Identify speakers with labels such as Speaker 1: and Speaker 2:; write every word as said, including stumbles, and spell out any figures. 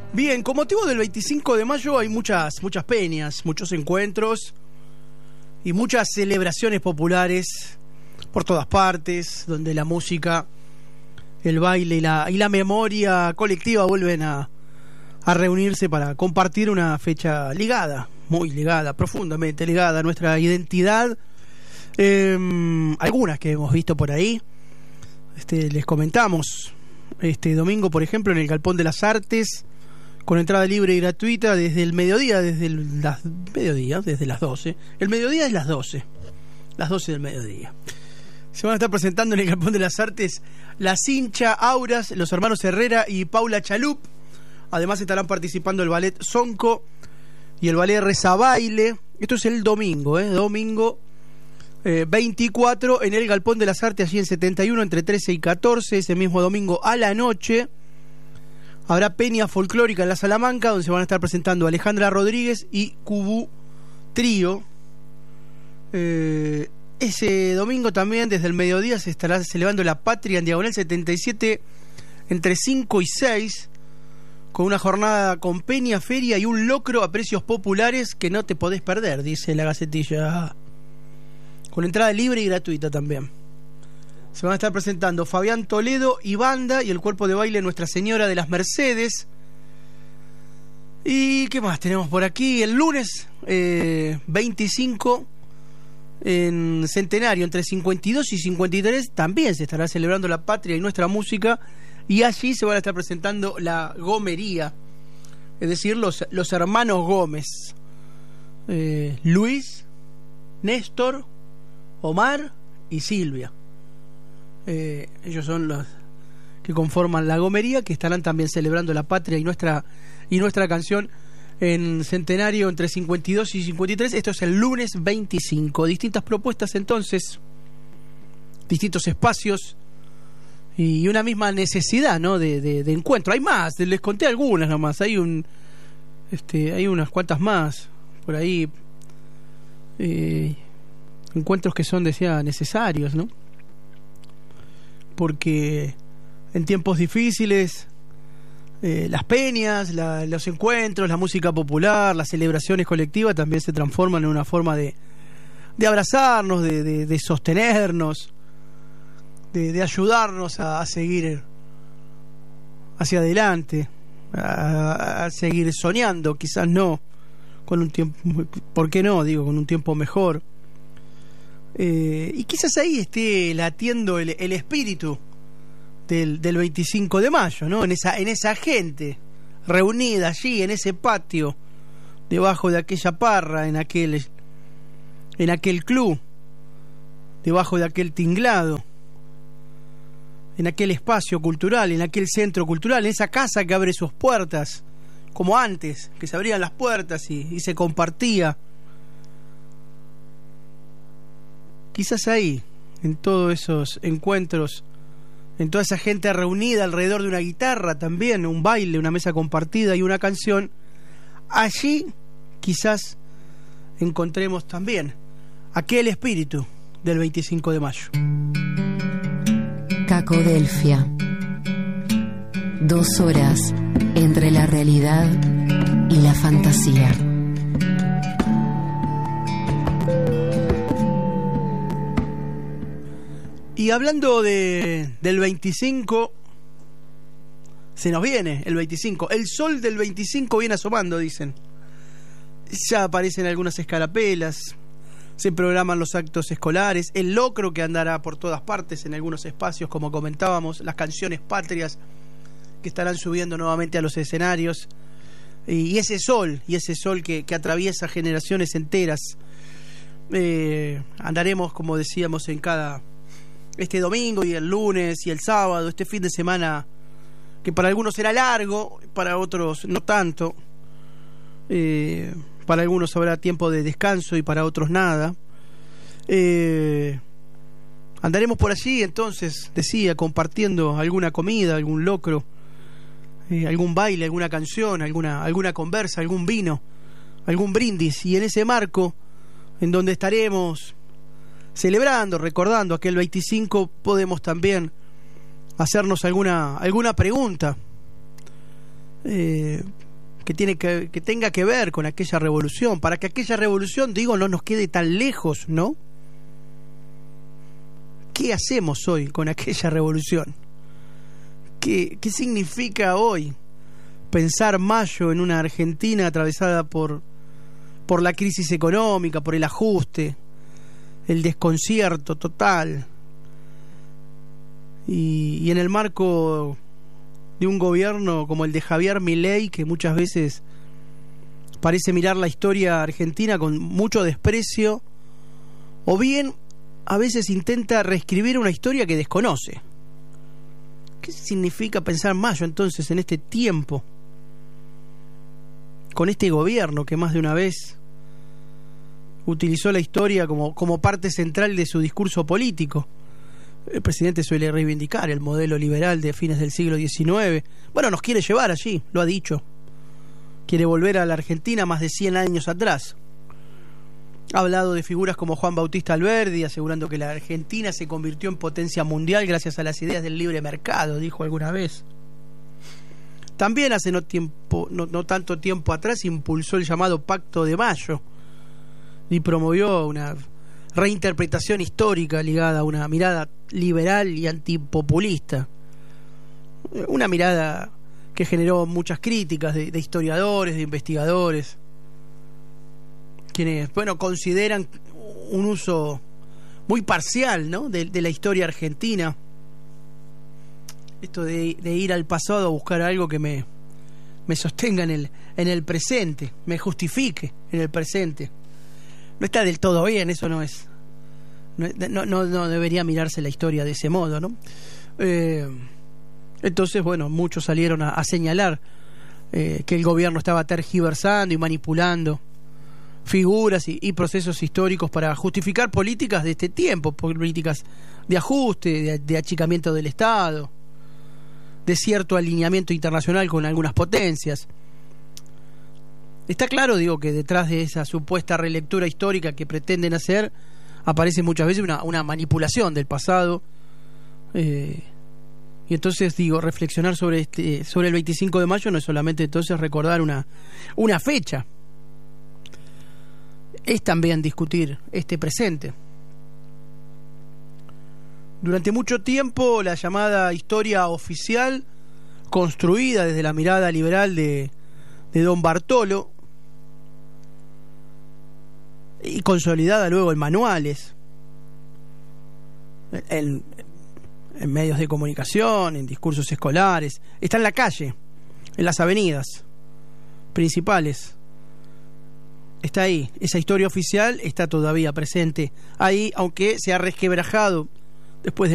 Speaker 1: Bien, con motivo del veinticinco de mayo hay muchas, muchas peñas, muchos encuentros y muchas celebraciones populares por todas partes, donde la música, el baile y la, y la memoria colectiva vuelven a, a reunirse para compartir una fecha ligada, muy ligada, profundamente ligada a nuestra identidad. Eh, algunas que hemos visto por ahí, este, les comentamos este domingo, por ejemplo, en el Galpón de las Artes, con entrada libre y gratuita desde el mediodía, desde el, las mediodía, desde las doce. El mediodía es las doce, las doce del mediodía. Se van a estar presentando en el Galpón de las Artes La Cincha, Auras, los hermanos Herrera y Paula Chalup. Además estarán participando el ballet Sonco y el ballet Rezabaile. Esto es el domingo, ¿eh? Domingo eh, veinticuatro en el Galpón de las Artes, allí en setenta y uno, entre trece y catorce. Ese mismo domingo a la noche habrá peña folclórica en la Salamanca, donde se van a estar presentando Alejandra Rodríguez y Cubú Trío. Eh, ese domingo también, desde el mediodía, se estará celebrando La Patria en Diagonal setenta y siete, entre cinco y seis, con una jornada con peña, feria y un locro a precios populares que no te podés perder, dice la Gacetilla. Con entrada libre y gratuita también. Se van a estar presentando Fabián Toledo y banda y el cuerpo de baile Nuestra Señora de las Mercedes. ¿Y qué más tenemos por aquí? El lunes eh, veinticinco en Centenario, entre cincuenta y dos y cincuenta y tres, también se estará celebrando La Patria y Nuestra Música, y allí se van a estar presentando la Gomería, es decir, los, los hermanos Gómez, eh, Luis, Néstor, Omar y Silvia. Eh, ellos son los que conforman la Gomería, que estarán también celebrando La Patria y nuestra y nuestra canción en Centenario, entre cincuenta y dos y cincuenta y tres. Esto es el lunes veinticinco. Distintas propuestas entonces, distintos espacios y una misma necesidad, ¿no? de, de, de encuentro. Hay más, les conté algunas nomás. Hay un este hay unas cuantas más por ahí, eh, encuentros que son, decía, necesarios, ¿no? Porque en tiempos difíciles eh, las peñas, la, los encuentros, la música popular, las celebraciones colectivas también se transforman en una forma de, de abrazarnos, de, de, de sostenernos, de, de ayudarnos a, a seguir hacia adelante, a, a seguir soñando, quizás no con un tiempo, ¿por qué no? Digo, con un tiempo mejor. Eh, y quizás ahí esté latiendo el, el espíritu del, del veinticinco de mayo, ¿no? En esa, en esa gente reunida allí, en ese patio, debajo de aquella parra, en aquel, en aquel club, debajo de aquel tinglado, en aquel espacio cultural, en aquel centro cultural, en esa casa que abre sus puertas, como antes, que se abrían las puertas y, y se compartía. Quizás ahí, en todos esos encuentros, en toda esa gente reunida alrededor de una guitarra también, un baile, una mesa compartida y una canción, allí quizás encontremos también aquel espíritu del veinticinco de mayo.
Speaker 2: Cacodelfia. Dos horas entre la realidad y la fantasía.
Speaker 1: Y hablando de, del veinticinco, se nos viene el veinticinco. El sol del veinticinco viene asomando, dicen. Ya aparecen algunas escarapelas, se programan los actos escolares, el locro que andará por todas partes en algunos espacios, como comentábamos, las canciones patrias que estarán subiendo nuevamente a los escenarios. Y ese sol, y ese sol que, que atraviesa generaciones enteras. Eh, andaremos, como decíamos, en cada... este domingo y el lunes y el sábado, este fin de semana que para algunos será largo, para otros no tanto, eh, para algunos habrá tiempo de descanso y para otros nada. Eh, andaremos por allí entonces, decía, compartiendo alguna comida, algún locro, eh, algún baile, alguna canción, alguna, alguna conversa, algún vino, algún brindis, y en ese marco en donde estaremos celebrando, recordando aquel veinticinco, podemos también hacernos alguna alguna pregunta eh, que, tiene que, que tenga que ver con aquella revolución, para que aquella revolución, digo, no nos quede tan lejos, ¿no? ¿Qué hacemos hoy con aquella revolución? ¿Qué, qué significa hoy pensar mayo en una Argentina atravesada por, por la crisis económica, por el ajuste, el desconcierto total, y, y en el marco de un gobierno como el de Javier Milei, que muchas veces parece mirar la historia argentina con mucho desprecio, o bien a veces intenta reescribir una historia que desconoce? ¿Qué significa pensar mayo entonces en este tiempo, con este gobierno que más de una vez utilizó la historia como, como parte central de su discurso político? El presidente suele reivindicar el modelo liberal de fines del siglo diecinueve. Bueno, nos quiere llevar allí, lo ha dicho. Quiere volver a la Argentina más de cien años atrás. Ha hablado de figuras como Juan Bautista Alberdi, asegurando que la Argentina se convirtió en potencia mundial gracias a las ideas del libre mercado, dijo alguna vez. También hace no, tiempo, no, no tanto tiempo atrás impulsó el llamado Pacto de Mayo y promovió una reinterpretación histórica ligada a una mirada liberal y antipopulista. Una mirada que generó muchas críticas de, de historiadores, de investigadores, quienes, bueno, consideran un uso muy parcial, ¿no?, de, de la historia argentina. Esto de, de ir al pasado a buscar algo que me, me sostenga en el, en el presente, me justifique en el presente. No está del todo bien, eso no es. No, no, no debería mirarse la historia de ese modo, ¿no? Eh, entonces, bueno, muchos salieron a, a señalar eh, que el gobierno estaba tergiversando y manipulando figuras y, y procesos históricos para justificar políticas de este tiempo, políticas de ajuste, de, de achicamiento del Estado, de cierto alineamiento internacional con algunas potencias. Está claro, digo, que detrás de esa supuesta relectura histórica que pretenden hacer aparece muchas veces una, una manipulación del pasado, eh, y entonces, digo, reflexionar sobre este sobre el veinticinco de mayo no es solamente entonces recordar una, una fecha, es también discutir este presente. Durante mucho tiempo la llamada historia oficial, construida desde la mirada liberal de, de don Bartolo y consolidada luego en manuales, en, en medios de comunicación, en discursos escolares, está en la calle, en las avenidas principales. Está ahí, esa historia oficial está todavía presente ahí, aunque se ha resquebrajado después de